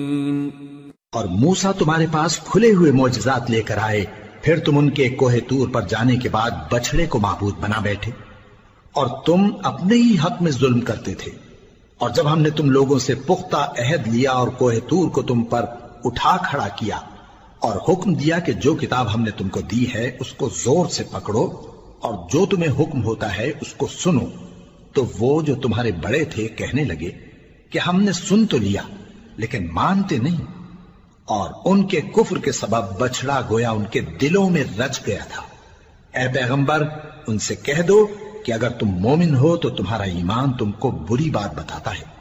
और मूसा तुम्हारे पास खुले हुए मोजज़ात लेकर आए, फिर तुम उनके कोहे तूर पर जाने के बाद बछड़े को माबूद बना बैठे और तुम अपने ही हक में जुल्म करते थे। और जब हमने तुम लोगों से पुख्ता अहद लिया और कोहे तूर को तुम पर उठा खड़ा किया और हुक्म दिया कि जो किताब हमने तुमको दी है उसको जोर से पकड़ो और जो तुम्हें हुक्म होता है उसको सुनो, तो वो जो तुम्हारे बड़े थे कहने लगे कि हमने सुन तो लिया लेकिन मानते नहीं, और उनके कुफ्र के सबब बछड़ा गोया उनके दिलों में रच गया था। ए पैगंबर, उनसे कह दो कि अगर तुम मोमिन हो तो तुम्हारा ईमान तुमको बुरी बात बताता है।